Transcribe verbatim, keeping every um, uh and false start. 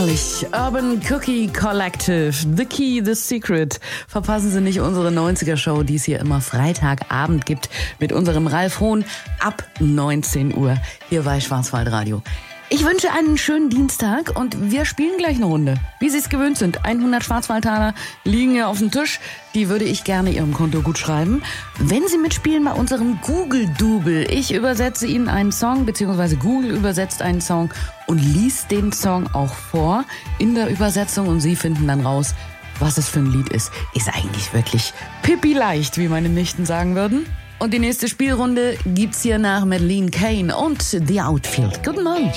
herrlich. Urban Cookie Collective, The Key, The Secret. Verpassen Sie nicht unsere neunziger-Show, die es hier immer Freitagabend gibt, mit unserem Ralf Hohn ab neunzehn Uhr hier bei Schwarzwaldradio. Ich wünsche einen schönen Dienstag und wir spielen gleich eine Runde. Wie Sie es gewöhnt sind, hundert Schwarzwaldtaler liegen hier auf dem Tisch. Die würde ich gerne Ihrem Konto gut schreiben. Wenn Sie mitspielen bei unserem Google-Double, ich übersetze Ihnen einen Song, beziehungsweise Google übersetzt einen Song und liest den Song auch vor in der Übersetzung und Sie finden dann raus, was es für ein Lied ist. Ist eigentlich wirklich pipi leicht, wie meine Nichten sagen würden. Und die nächste Spielrunde gibt's hier nach Madeleine Kane und The Outfield. Guten Morgen.